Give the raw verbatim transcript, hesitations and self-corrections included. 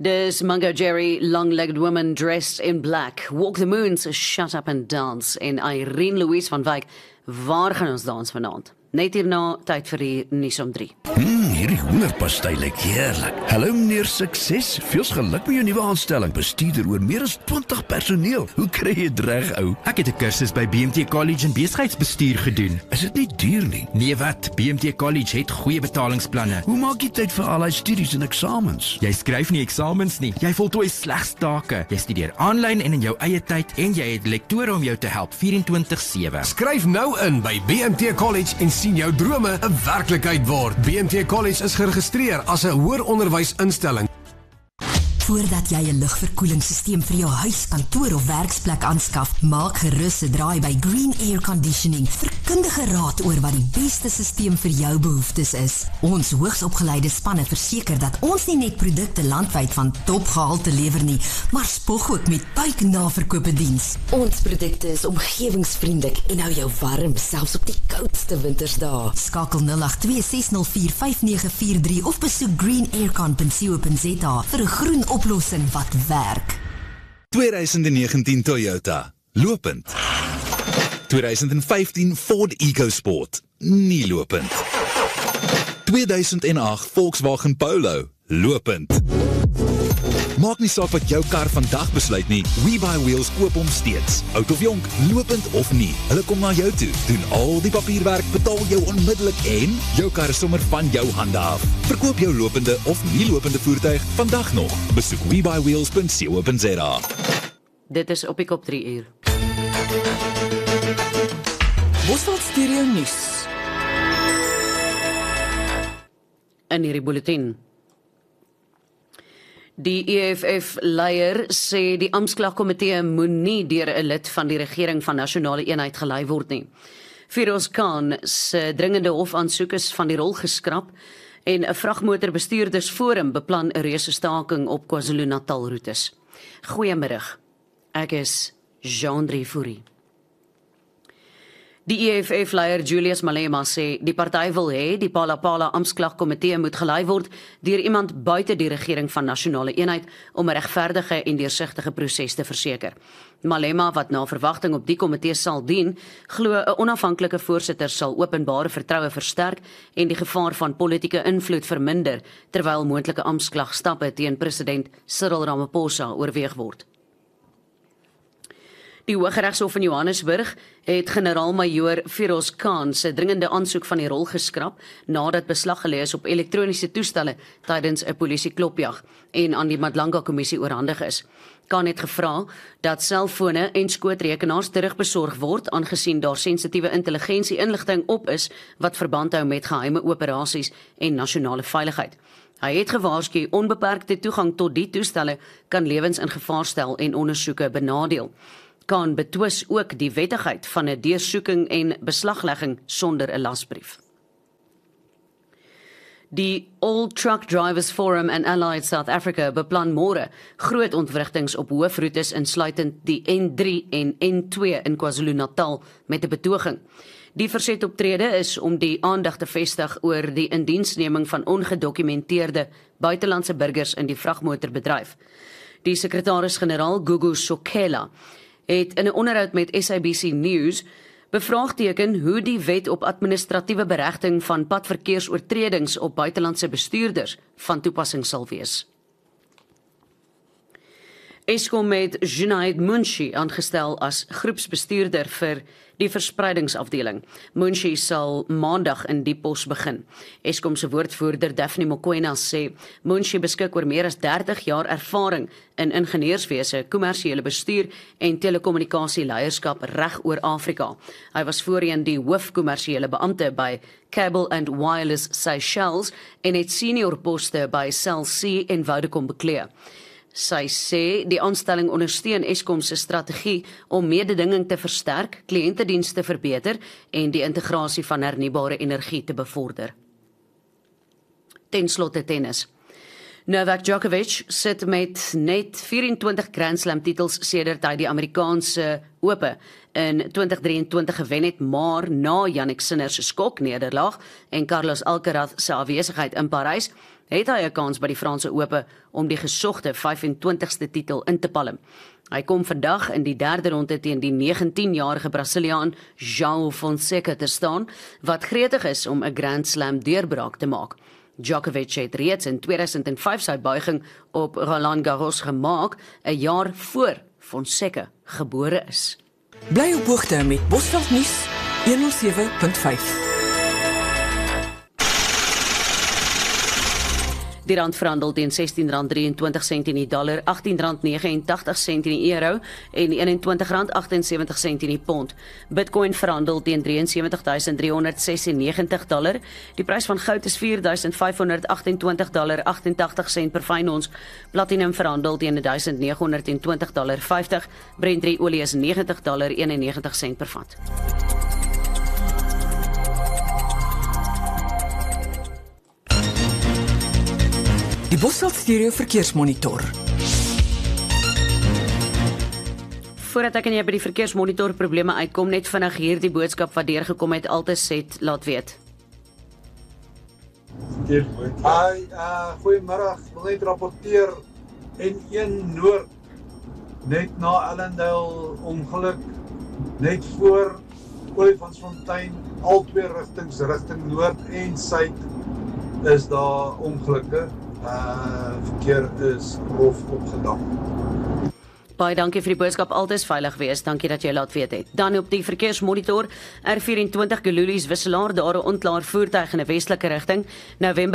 Dis Mungo Jerry, long-legged woman dressed in black. Walk the Moons, Shut Up and Dance. En Irene Louise van Wyk, waar gaan ons dans vanaand? Net hierna, tyd vir die nuus om drie. Mm, hierdie hoenderpastei lyk heerlik. Hallo meneer Sukses, veels geluk met jou nuwe aanstelling. Bestuurder oor meer as twintig personeel. Hoe kry jy dit reg, ou? Ek het 'n kursus by B M T College in besigheidsbestuur gedoen. Is dit nie duur nie? Nee wat, B M T College het goeie betalingsplanne. Hoe maak jy tyd vir al die studies en eksamens? Jy skryf nie eksamens nie. Jy voltooi slegs take. Jy studeer aanlyn en in jou eie tyd en jy het lektore om jou te help vyf vier sewe. Skryf nou in by B M T College en sien jou drome 'n werklikheid word. B M T College is geregistreer as 'n hoër onderwysinstelling. Voordat jy 'n lugverkoelingsstelsel vir jou huis, kantoor of werksplek aanskaf, maak gerus 'n draai by Green Air Conditioning vir kundige raad oor wat die beste stelsel vir jou behoeftes is. Ons hoogsopgeleide spanne verseker dat ons nie net produkte landwyd van topgehalte lewer nie, maar spog ook met buiknaverkope diens. Ons produkte is omgewingsvriendelik en hou jou warm selfs op die koudste wintersdae. Skakel nul agt twee ses nul vier vyf nege vier drie of besoek green air con punt co punt za vir 'n groen oplossing wat werk. twintig negentien Toyota, lopend. twintig vyftien Ford EcoSport, nie lopend. tweeduisend agt Volkswagen Polo, lopend. Maak nie saak wat jou kar vandag besluit nie, WeBuyWheels koop hom steeds. Oud of jonk, lopend of nie, hulle kom na jou toe, doen al die papierwerk, betaal jou onmiddellik en jou kar is sommer van jou hande af. Verkoop jou lopende of nie lopende voertuig vandag nog. Besoek we buy wheels punt co punt za. Dit is op die kop drie uur. Bosveld Stereo Nuus. In hierdie bulletin. Die E F F-leier sê die Amptklagkomitee moenie deur 'n lid van die regering van Nasionale Eenheid gelei word nie. Firoz Khan se dringende hofaansoek is van die rol geskraap en 'n vragmotorbestuurdersforum beplan 'n reuse staking op KwaZulu-Natal roetes. Goeiemiddag. Ek is Jean-Drie Fourie. Die E F F-leier Julius Malema sê die party wil hê die Palapala Amptklagkomitee moet gelei word deur iemand buite die regering van Nasionale Eenheid om 'n regverdige en deursigtige proses te verseker. Malema, wat na verwagting op die komitee sal dien, glo 'n onafhanklike voorsitter sal openbare vertroue versterk en die gevaar van politieke invloed verminder terwyl moontlike amptklagstappe teen president Cyril Ramaphosa oorweeg word. Die Hooggeregshof in Johannesburg het generaal-majoor Firoz Khan se dringende aansoek van die rol geskraap nadat beslag gelê is op elektroniese toestelle tydens 'n polisieklopjag en aan die Madlanga-kommissie oorhandig is. Khan het gevra dat selfone en skootrekenaars terugbesorg word aangesien daar sensitiewe intelligensie-inligting op is wat verband hou met geheime operasies en nasionale veiligheid. Hy het gewaarsku onbeperkte toegang tot die toestelle kan lewens in gevaar stel en ondersoeke benadeel. Khan betwis ook die wettigheid van 'n deursoeking en beslaglegging sonder 'n lasbrief. Die All Truck Drivers Forum and Allied South Africa beplan môre groot ontwrigtings op hoofroetes insluitend die N drie en N twee in KwaZulu-Natal met 'n betoging. Die verzetoptrede is om die aandag te vestig oor die indiensneming van ongedokumenteerde buitelandse burgers in die vragmotorbedryf. Die sekretaris-generaal Gugu Sokela het in 'n onderhoud met S A B C News bevraagteken hoe die wet op administratiewe beregting van padverkeersoortredings op buitelandse bestuurders van toepassing sal wees. Eskom het Junaid Munshi aangestel as groepsbestuurder vir die verspreidingsafdeling. Munshi sal maandag in die pos begin. Eskom se woordvoerder Daphne Mokoena sê Munshi beskik oor meer as dertig jaar ervaring in ingenieurswese, kommersiële bestuur en telekommunikasieleierskap reg oor Afrika. Hy was voorheen die hoofkommersiële beampte by Cable and Wireless Seychelles en het senior poste by Cell C en Vodacom beklee. Sy sê die aanstelling ondersteun Eskom se strategie om mededinging te versterk, kliëntedienste verbeter en die integrasie van hernubare energie te bevorder. Ten slotte tennis. Novak Djokovic sit met net vyf-en-twintig Grand Slam titels sedert hy die Amerikaanse Ope in twintig drieëntwintig gewen het, maar na Jannik Sinner se skok nederlaag en Carlos Alcaraz se afwesigheid in Parys, het hy 'n kans by die Franse Ope om die gesogte vyf en twintigste titel in te palm. Hy kom vandag in die derde ronde teen die negentienjarige Brasiliaan João Fonseca te staan, wat gretig is om 'n Grand Slam deurbraak te maak. Djokovic het reeds in tweeduisend vyf sy buiging op Roland Garros gemaak, 'n jaar voor Fonseca gebore is. Bly op hoogte met Bosveld nuus honderd sewe punt vyf. Die rand verhandel teen sestien rand drieëntwintig sent in die dollar, agttien rand vyf agt nege sent in die euro en eenentwintig rand agt en sewentig sent in die pond. Bitcoin verhandel teen drie sewe drie duisend driehonderd sesennegentig dollar. Die prys van goud is vier duisend vyf honderd agt en twintig dollar agtentagtig sent per fyn ons. Platinum verhandel teen duisend nege honderd twintig dollar vyftig. Brent olie is negentig dollar eenennegentig sent per vat. Die Bosveld Stereo Verkeersmonitor. Voordat ek en jy by die verkeersmonitor probleme uitkom, net vinnig hierdie boodskap wat deurgekom het, Altes het laat weet. Hi, uh, goeiemiddag, wil net rapporteer N een Noord, net na Allendale ongeluk, net voor Olifantsfontein, al twee rigtings, rigting Noord en Suid, is daar ongelukke. Uh, verkeer is rof opgedam. Baie dankie vir die boodskap, Altes veilig wees, dankie dat jy laat weet het. Dan op die verkeersmonitor, R vyf en twintig Gelulies wisselaar, daar 'n onklaar voertuig in 'n westelike rigting, November